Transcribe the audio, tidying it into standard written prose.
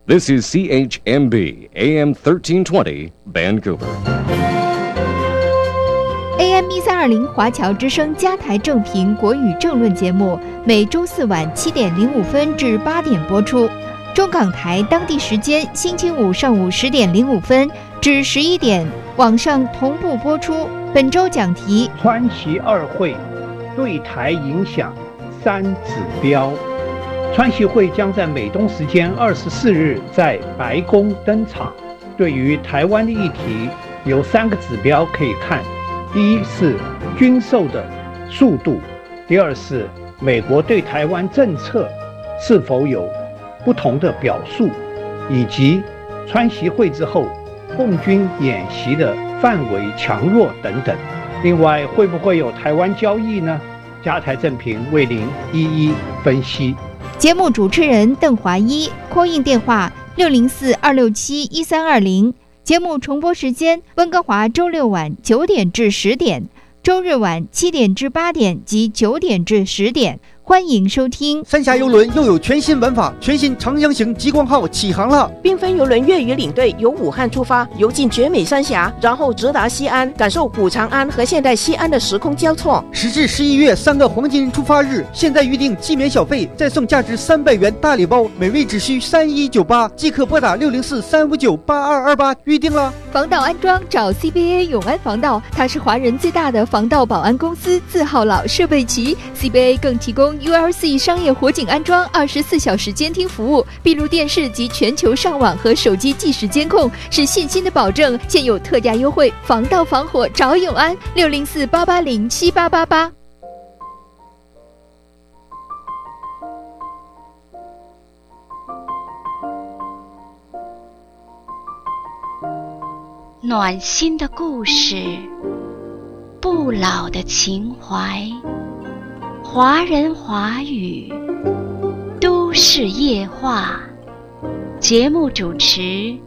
This is CHMB AM 1320 Vancouver. AM 1320华侨之声加台正频国语政论节目，每周四晚7点05分至8点播出。中港台当地时间星期五上午10点05分至11点，网上同步播出。本周讲题： 川习二会对台影响3指标。川习会将在美东时间24日在白宫登场。对于台湾的议题，有3个指标可以看。第一是军售的速度，第二是美国对台湾政策是否有不同的表述，以及川习会之后共军演习的范围强弱等等。另外，会不会有台湾交易呢？加台正频为您一一分析。 节目主持人邓华一，call in电话604-267-1320。节目重播时间：温哥华周六晚9点至10点，周日晚7点至8点及9点至10点。欢迎收听。 三峡邮轮又有全新玩法，全新长江型极光号起航了。 缤纷邮轮粤语领队由武汉出发，游进绝美三峡，然后直达西安，感受古长安和现代西安的时空交错。 时至11月3个黄金出发日，现在预定既免小费，再送价值300元大礼包，每位只需3198，即可拨打604-359-8228预定了。 防盗安装找 CBA 永安防盗，它是华人最大的防盗保安公司，字号老，设备齐。CBA 更提供ULC 商业火警安装24小时监听服务，闭路电视及全球上网和手机即时监控，是信心的保证。现有特价优惠，防盗防火找永安，604-880-7888。 暖心的故事，不老的情怀，华人华语，都市夜话。节目主持